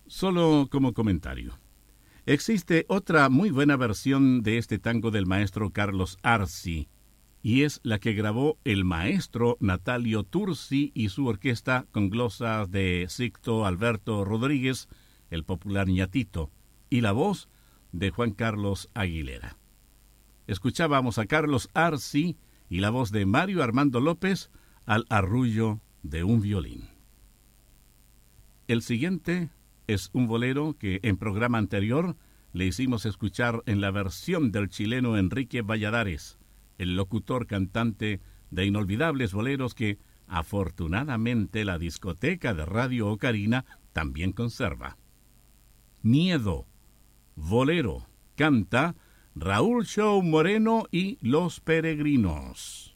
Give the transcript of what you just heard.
Solo como comentario. Existe otra muy buena versión de este tango del maestro Carlos Arzi, y es la que grabó el maestro Natalio Tursi y su orquesta con glosas de Sixto Alberto Rodríguez, el popular ñatito, y la voz de Juan Carlos Aguilera. Escuchábamos a Carlos Arzi y la voz de Mario Armando López al arrullo de un violín. El siguiente es un bolero que en programa anterior le hicimos escuchar en la versión del chileno Enrique Valladares, el locutor cantante de inolvidables boleros que afortunadamente la discoteca de Radio Ocarina también conserva. Miedo, bolero, canta Raúl Show Moreno y Los Peregrinos.